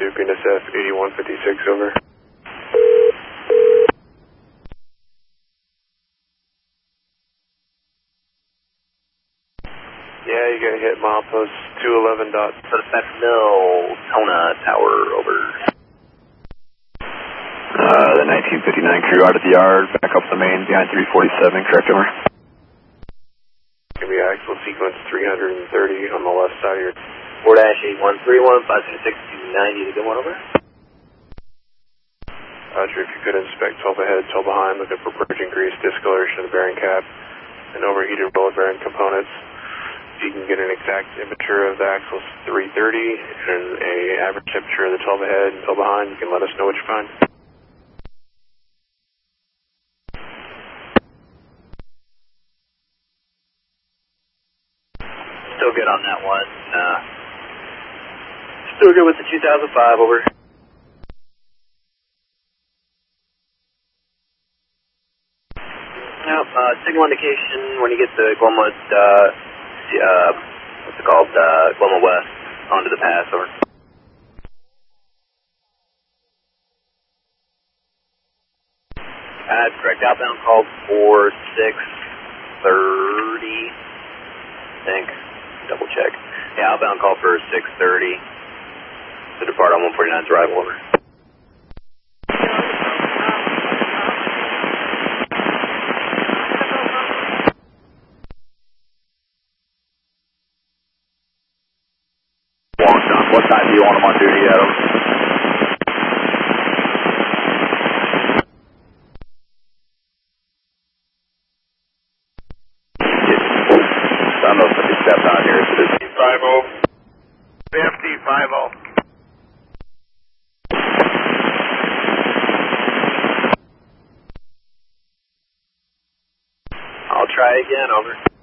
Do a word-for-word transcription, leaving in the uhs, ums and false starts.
Venus F eighty-one fifty-six, over. Yeah, you got hit milepost two eleven dot. Suspect Mill, Tona Tower, over. Uh, the nineteen fifty-nine crew out at the yard, back up the main behind three forty-seven, correct, over. Give me axle sequence three thirty on the left side of your... four dash eight one three one, five six two ninety to get one, over. Roger, if you could inspect twelve ahead, twelve behind, looking for purging grease, discoloration of the bearing cap, and overheated roller bearing components. If you can get an exact temperature of the axles three thirty and a average temperature of the twelve ahead and twelve behind, you can let us know what you find. Still good on that one. Uh, still good with the two thousand five, over. Yep, uh, signal indication when you get to Gloma, uh, uh, what's it called, uh, Gloma West, onto the pass, over. That's correct, outbound call for six thirty, I think, double check. Yeah, outbound call for six thirty, to depart on one forty-nine's arrival, over. What time do you want him on duty at, over? I don't know if somebody stepped on here. five oh. F D five oh. I'll try again, over.